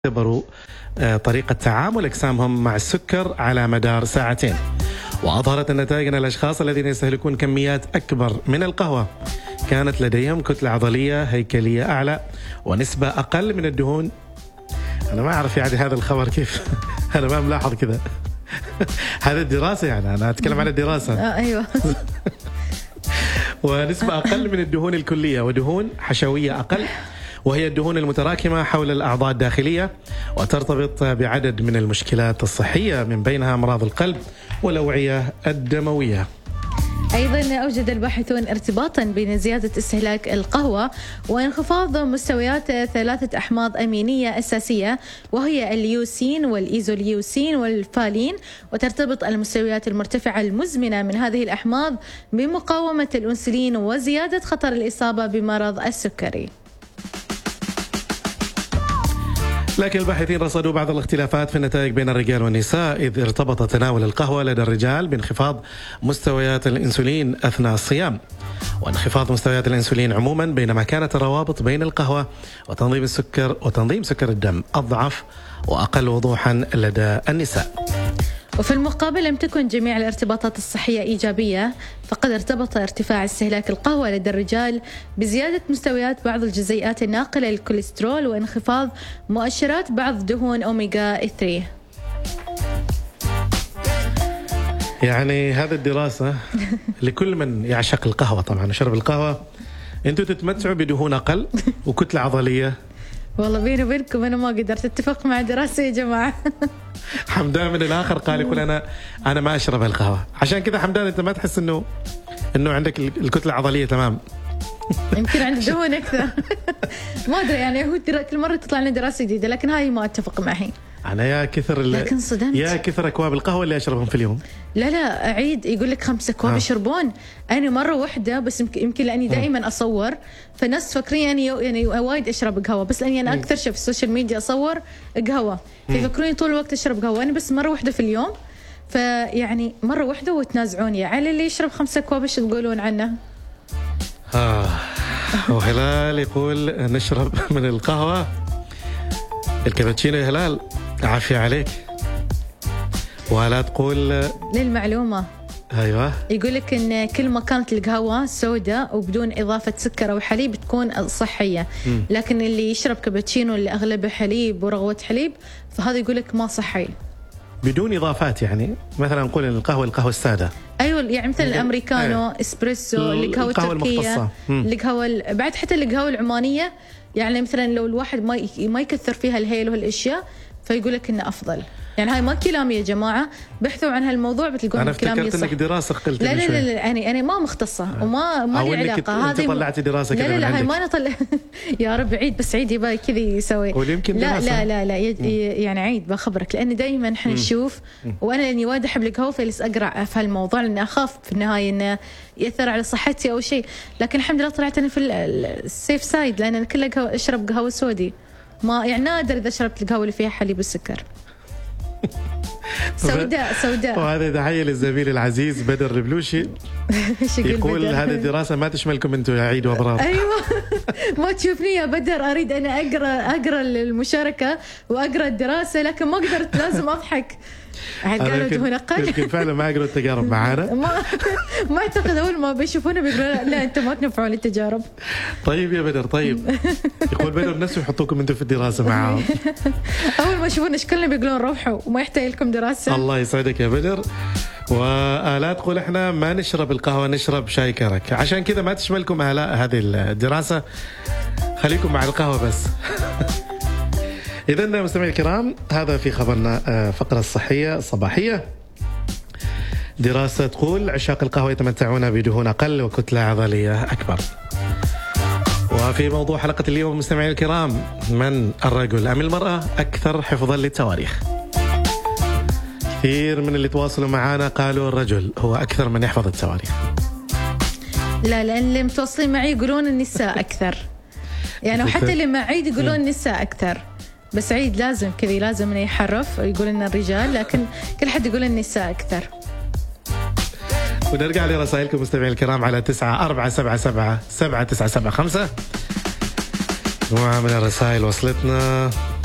اختبروا طريقة تعامل أجسامهم مع السكر على مدار ساعتين، وأظهرت النتائج أن الأشخاص الذين يستهلكون كميات أكبر من القهوة كانت لديهم كتلة عضلية هيكلية أعلى ونسبة أقل من الدهون. أنا ما أعرف يعني هذا الخبر كيف أنا ما ملاحظ كذا. هذه الدراسة، يعني أنا أتكلم عن الدراسة. أيوة. ونسبة أقل من الدهون الكلية ودهون حشوية أقل، وهي الدهون المتراكمة حول الأعضاء الداخلية، وترتبط بعدد من المشكلات الصحية من بينها أمراض القلب والأوعية الدموية. أيضا أوجد الباحثون ارتباطا بين زيادة استهلاك القهوة وانخفاض مستويات ثلاثة أحماض أمينية أساسية، وهي اليوسين والإيزوليوسين والفالين، وترتبط المستويات المرتفعة المزمنة من هذه الأحماض بمقاومة الأنسولين وزيادة خطر الإصابة بمرض السكري. لكن الباحثين رصدوا بعض الاختلافات في النتائج بين الرجال والنساء، إذ ارتبط تناول القهوة لدى الرجال بانخفاض مستويات الإنسولين أثناء الصيام، وانخفاض مستويات الإنسولين عموما، بينما كانت الروابط بين القهوة وتنظيم سكر الدم أضعف وأقل وضوحا لدى النساء. وفي المقابل لم تكن جميع الارتباطات الصحية إيجابية، فقد ارتبط ارتفاع استهلاك القهوة لدى الرجال بزيادة مستويات بعض الجزيئات الناقلة للكوليسترول وانخفاض مؤشرات بعض دهون أوميغا 3. يعني هذه الدراسة لكل من يعشق القهوة طبعا وشرب القهوة، انتوا تتمتعوا بدهون أقل وكتلة عضلية. والله بيني وبينكم أنا ما قدرت أتفق مع دراسة يا جماعة. حمدان من الآخر قال يقول أنا ما أشرب القهوة، عشان كذا حمدان أنت ما تحس إنه عندك الكتلة العضلية تمام. يمكن عندي دهون أكثر. ما أدري، يعني هو كل مرة تطلع لنا دراسة جديدة، لكن هاي ما أتفق معي. أنا يا كثر أكواب القهوة اللي أشربهم في اليوم. لا عيد يقول لك 5 أكواب يشربون، أنا مرة واحدة بس، يمكن لأني دائما أصور فالناس فكرين يعني وايد أشرب قهوة، بس لأني أنا أكثر شيء في السوشيال ميديا أصور قهوة، فيفكروني طول الوقت أشرب قهوة. أنا بس مرة واحدة في اليوم، فيعني مرة واحدة وتنازعوني على اللي يشرب 5 أكواب. إيش تقولون عنه؟ وهلال يقول نشرب من القهوة الكابتشينو. يا هلال عافية عليك. ولا تقول للمعلومة، أيوة، يقول لك إن كل ما كانت القهوة سوداء وبدون إضافة سكر أو حليب تكون صحية، لكن اللي يشرب كابتشينو اللي أغلبه حليب ورغوة حليب فهذا يقول لك ما صحي. بدون إضافات، يعني مثلا نقول القهوة السادة. أيوة، يعني مثل الأمريكانو، إسبريسو، القهوة التركية، القهوة بعد حتى القهوة العمانية، يعني مثلا لو الواحد ما يكثر فيها الهيل وهالاشياء فيقول لك انه افضل. يعني هاي ما كلامي يا جماعه، بحثوا عن هالموضوع بتلقون كلامي صح. انا افتكرت انك دراسه قلت لا انا ما مختصه وما لي علاقه. هذه طلعتي دراسه كذا. لا هاي ما نطلع. يا رب عيد، بس عيد يبغى كذا يسوي. لا يعني عيد بخبرك، لان دائما احنا نشوف، وانا لاني وايد احب القهوه فلس اقرا في هالموضوع، لان اخاف في النهايه انه ياثر على صحتي او شيء، لكن الحمد لله طلعت انا في السيف سايد، لان انا كله اشرب قهوه سودي، ما يعني نادر اذا شربت القهوه اللي فيها حليب والسكر. سوداء. وهذا تحية للزميل العزيز بدر البلوشي. يقول هذه الدراسة ما تشملكم انتم يا عيد وابرار. ايوه. ما تشوفني يا بدر اريد انا اقرا المشاركة واقرا الدراسة، لكن ما قدرت، لازم اضحك. قالوا دهون اقل. يمكن فعلا ما قروا التجارب معانا. ما اعتقد اول ما بيشوفونا بيقولوا لا انتم ما تنفعون التجارب. طيب يا بدر، طيب. يقول بدر نفسه يحطوكم انتم في الدراسة معاهم. اول ما يشوفونا اشكالنا بيقولون روحوا وما يحتاج لكم دراسة. الله يسعدك يا بدر. وآلاء تقول احنا ما نشرب القهوة، نشرب شاي كرك، عشان كذا ما تشملكم آلاء هذه الدراسة، خليكم مع القهوة بس. إذن مستمعي الكرام، هذا في خبرنا فقرة الصحية الصباحية. دراسة تقول عشاق القهوة يتمتعون بدهون أقل وكتلة عضلية أكبر. وفي موضوع حلقة اليوم مستمعي الكرام، من الرجل أم المرأة أكثر حفظا للتواريخ؟ كثير من اللي تواصلوا معنا قالوا الرجل هو أكثر من يحفظ التواريخ. لا، لأن اللي متواصلين معي يقولون النساء أكثر، يعني وحتى اللي مع عيد يقولون النساء أكثر، بس عيد لازم كذي لازم انه يحرف يقول لنا الرجال، لكن كل حد يقول النساء أكثر. ونرجع لرسائلكم مستمعين الكرام على 94777975. مجموعة من الرسائل وصلتنا.